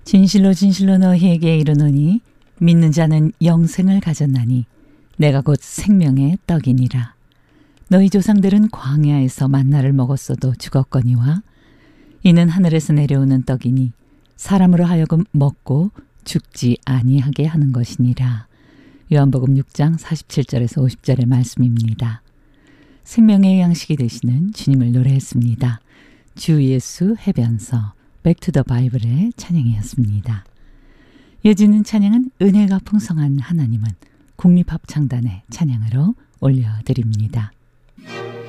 진실로 진실로 너희에게 이르노니 믿는 자는 영생을 가졌나니 내가 곧 생명의 떡이니라. 너희 조상들은 광야에서 만나를 먹었어도 죽었거니와 이는 하늘에서 내려오는 떡이니 사람으로 하여금 먹고 죽지 아니하게 하는 것이니라. 요한복음 6장 47절에서 50절의 말씀입니다. 생명의 양식이 되시는 주님을 노래했습니다. 주 예수 해변서 백투 더 바이블의 찬양이었습니다. 이어지는 찬양은 은혜가 풍성한 하나님은 국립합창단의 찬양으로 올려드립니다.